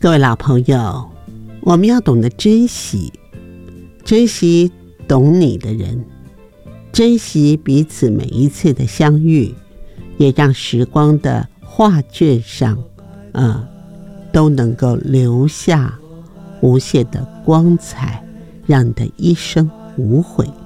各位老朋友，我们要懂得珍惜，珍惜懂你的人，珍惜彼此每一次的相遇，也让时光的画卷上都能够留下无限的光彩，让你的一生无悔。